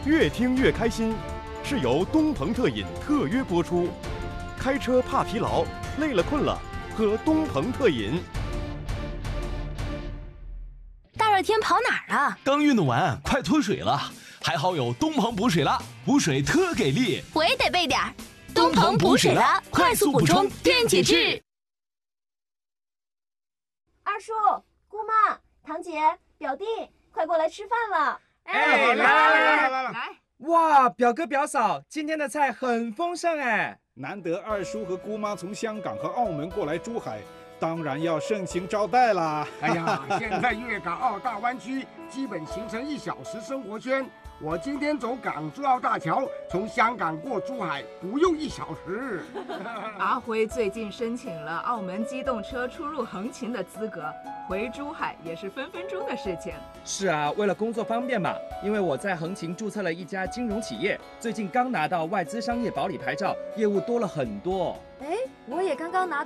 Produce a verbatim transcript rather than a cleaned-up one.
越听越开心，是由东鹏特饮特约播出。开车怕疲劳，累了困了，喝东鹏特饮。 大热天跑哪儿啊？ 刚运动完，快脱水了，还好有东鹏补水了，补水特给力。 我也得备点儿。东鹏补水了，快速补充，电解质。 二叔、姑妈、堂姐、表弟，快过来吃饭了！ 哎，来来来来来来！哇，表哥表嫂，今天的菜很丰盛哎！ 难得二叔和姑妈从香港和澳门过来珠海，当然要盛情招待啦！ 哎呀，现在粤港澳大湾区基本形成一小时生活圈。我今天走港珠澳大桥，从香港过珠海不用一小时。 阿辉最近申请了澳门机动车出入横琴的资格，回珠海也是分分钟的事情。 是啊，为了工作方便嘛，因为我在横琴注册了一家金融企业，最近刚拿到外资商业保理牌照，业务多了很多。 哎，我也刚刚拿